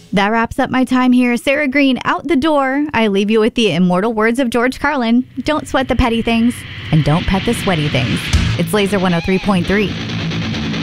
That wraps up my time here. Sarah Green out the door. I leave you with the immortal words of George Carlin. Don't sweat the petty things and don't pet the sweaty things. It's Laser 103.3.